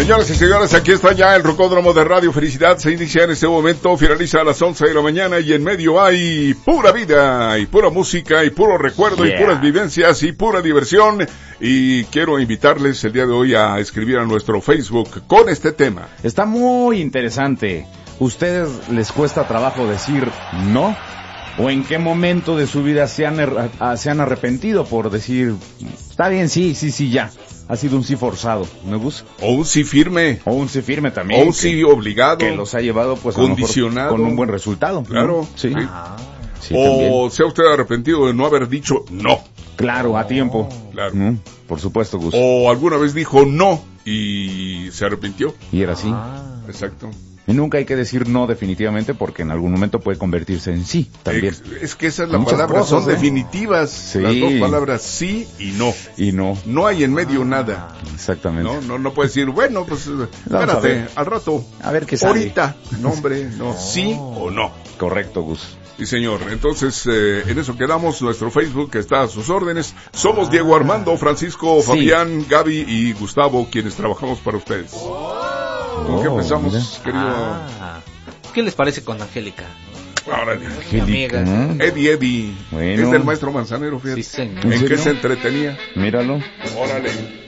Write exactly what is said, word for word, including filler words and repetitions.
Señoras y señores, aquí está ya el Rocódromo de Radio Felicidad. Se inicia en este momento, finaliza a las once de la mañana y en medio hay pura vida y pura música y puro recuerdo yeah. y puras vivencias y pura diversión. Y quiero invitarles el día de hoy a escribir a nuestro Facebook con este tema. Está muy interesante. ¿Ustedes les cuesta trabajo decir no? ¿O en qué momento de su vida se han, se han arrepentido por decir, está bien, sí, sí, sí, ya? Ha sido un sí forzado, ¿me gusta? O un sí firme. O un sí firme también. O un sí obligado. Que los ha llevado, pues, condicionado. A lo mejor con un buen resultado. Claro. ¿No? Sí. Ah, sí o también. Se ha usted arrepentido de no haber dicho no. Claro, a tiempo. Claro. ¿Mm? Por supuesto, Gus. O alguna vez dijo no y se arrepintió. Y era así. Ah. Exacto. Y nunca hay que decir no definitivamente porque en algún momento puede convertirse en sí también. Es, es que esa es la palabra, son ¿eh? definitivas. Sí. Las dos palabras sí y no. Y no. No hay en medio ah, nada. Exactamente. No, no, no puedes decir, bueno, pues espérate, al rato. A ver qué sale. Ahorita. No, hombre, no, sí o no. Correcto, Gus. Sí, señor. Entonces, eh, en eso quedamos. Nuestro Facebook está a sus órdenes. Somos Diego Armando, Francisco, sí. Fabián, Gaby y Gustavo, quienes trabajamos para ustedes. ¿Con qué empezamos, mira. querido? Ah, ¿qué les parece con Angélica? Órale. Amiga. Eddie Eddie. Bueno. Es del maestro Manzanero, fíjate. Sí, señor. ¿En, ¿En qué se entretenía? Míralo. Órale.